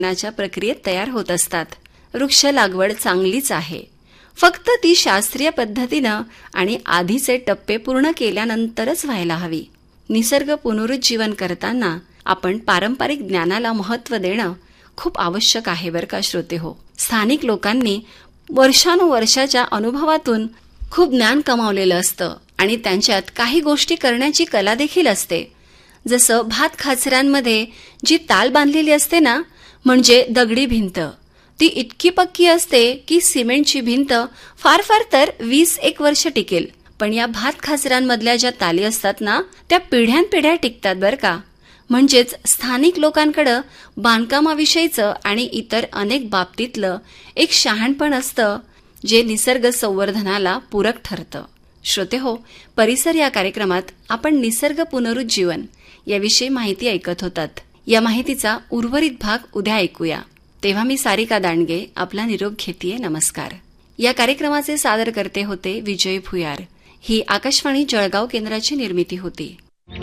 च्या प्रक्रियेत तयार होत असतात. वृक्ष लागवड चांगलीच आहे, फक्त ती शास्त्रीय पद्धतीनं आणि आधीचे टप्पे पूर्ण केल्यानंतरच व्हायला हवी. निसर्ग पुनरुज्जीवन करताना आपण पारंपरिक ज्ञानाला महत्त्व देणं खूप आवश्यक आहे बरं का श्रोतेहो. स्थानिक लोकांनी वर्षानुवर्षाच्या अनुभवातून खूप ज्ञान कमावलेलं असतं आणि त्यांच्यात काही गोष्टी करण्याची कला देखील असते. जसं भात खाचऱ्यांमध्ये जी ताल बांधलेली असते ना, म्हणजे दगडी भिंत, ती इतकी पक्की असते की सिमेंटची भिंत फार फार तर 20-1 वर्ष टिकेल. पण या भात खाचऱ्यांमधल्या ज्या ताली असतात ना, त्या पिढ्यानपिढ्या टिकतात बरं का. म्हणजेच स्थानिक लोकांकडं बांधकामाविषयीचं आणि इतर अनेक बाबतीतलं एक शहाणपण असतं, जे निसर्ग संवर्धनाला पूरक ठरतं. श्रोतेहो, परिसर या कार्यक्रमात आपण निसर्ग पुनरुज्जीवन याविषयी माहिती ऐकत होतात. या माहितीचा उर्वरित भाग उद्या ऐकूया. तेव्हा मी सारिका दांडगे आपला निरोप घेतेय. नमस्कार. या कार्यक्रमाचे सादरकर्ते होते विजय भुयार. ही आकाशवाणी जळगाव केंद्राची निर्मिती होती.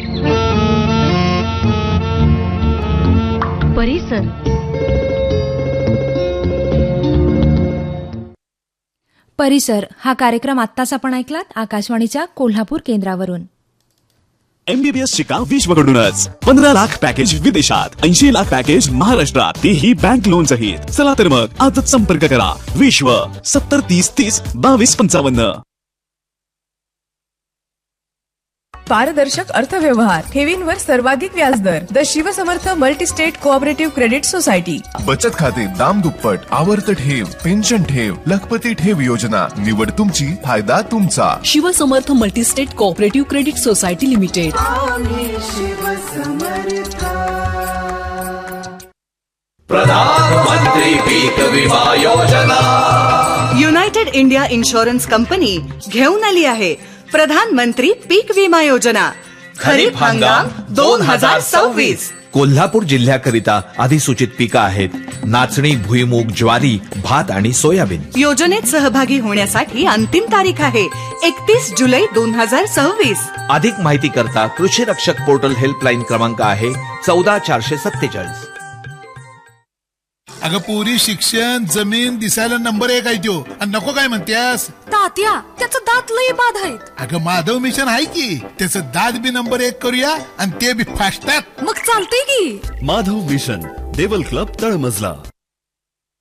परिसर परिसर हा कार्यक्रम आत्ताच आपण ऐकलात आकाशवाणीच्या कोल्हापूर केंद्रावरून. MBBS शिका विश्वकडूनच. 15 लाख पॅकेज विदेशात, 80 लाख पॅकेज महाराष्ट्रात, तेही बँक लोन सहित. चला तर मग आजच संपर्क करा. विश्व 7030-30-2255. पारदर्शक अर्थव्यवहार, ठेवींवर सर्वाधिक व्याजदर. The Shivsamarth multi-state cooperative credit society. बचत खाते, दाम दुप्पट, आवर्त ठेव, पेन्शन ठेव, लखपती ठेव योजना. निवड तुमची, फायदा तुमचा. Shivsamarth multi-state cooperative credit society limited. प्रधानमंत्री पीक विमा योजना. युनायटेड इंडिया इन्शुरन्स कंपनी घेऊन आली आहे प्रधानमंत्री पीक विमा योजना. खरीप हंगाम 2026. कोल्हापूर जिल्ह्याकरिता अधिसूचित पिकं आहेत नाचणी, भुईमूग, ज्वारी, भात आणि सोयाबीन. योजनेत सहभागी होण्यासाठी अंतिम तारीख आहे 31 जुलै 2026. अधिक माहिती करता कृषी रक्षक पोर्टल हेल्पलाईन क्रमांक आहे 14447. अगं पोरी, शिक्षण, जमीन दिसायला नंबर 1 आहे त्यो, आणि नको काय म्हणतेस? तात्या, त्याचं दात लई बाद आहेत. अगं माधव मिशन आहे की, त्याचं दात बी नंबर 1 करूया आणि ते बी फास्टात. मग चालतंय की. माधव मिशन, देवल क्लब, तळमजला.